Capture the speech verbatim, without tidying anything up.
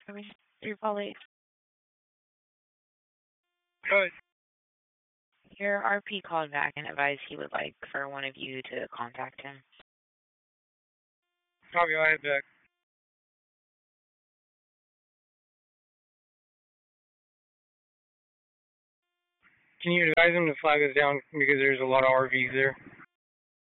Coming through Polly. Good. Your R P called back and advised he would like for one of you to contact him. Copy, I'll head back. Can you advise him to flag us down because there's a lot of R Vs there?